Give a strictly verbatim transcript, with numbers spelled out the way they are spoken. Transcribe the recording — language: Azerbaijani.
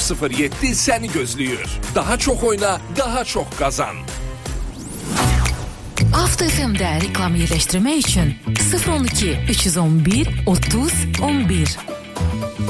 sıfır yedi seni gözlüyor. Daha çok oyna, daha çok kazan. Avto F M'də reklam yerləşdirmək üçün sıfır on iki üç yüz on bir otuz on bir